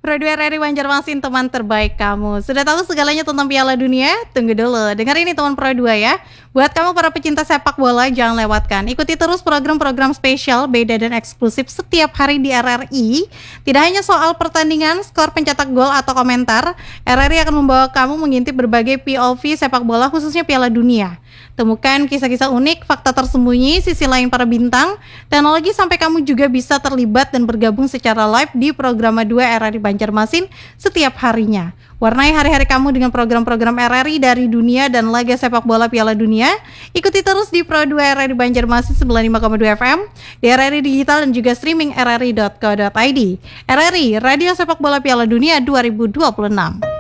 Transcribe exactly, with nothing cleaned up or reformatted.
Pro dua R R I Banjarmasin, teman terbaik kamu. Sudah tahu segalanya tentang Piala Dunia? Tunggu dulu, dengar ini teman Pro dua ya. Buat kamu para pecinta sepak bola, jangan lewatkan. Ikuti terus program-program spesial, beda dan eksklusif setiap hari di R R I. Tidak hanya soal pertandingan, skor pencetak gol atau komentar, R R I akan membawa kamu mengintip berbagai P O V sepak bola khususnya Piala Dunia. Temukan kisah-kisah unik, fakta tersembunyi, sisi lain para bintang, teknologi sampai kamu juga bisa terlibat dan bergabung secara live di program dua R R I Banjarmasin setiap harinya. Warnai hari-hari kamu dengan program-program R R I dari dunia dan laga sepak bola Piala Dunia. Ikuti terus di Pro dua R R I Banjarmasin sembilan puluh lima koma dua F M, di R R I Digital dan juga streaming r r i dot co dot i d. R R I, Radio Sepak Bola Piala Dunia dua ribu dua puluh enam.